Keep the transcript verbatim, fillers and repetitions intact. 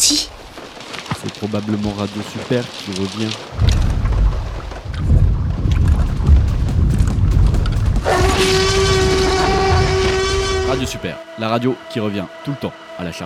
parti. C'est probablement Radio Super qui revient. Radio Super, la radio qui revient tout le temps à la charge.